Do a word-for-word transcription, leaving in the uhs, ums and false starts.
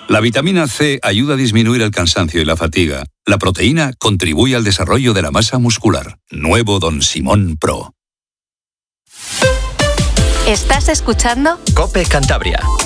La vitamina C ayuda a disminuir el cansancio y la fatiga. La proteína contribuye al desarrollo de la masa muscular. Nuevo Don Simón Pro. ¿Estás escuchando? COPE Cantabria.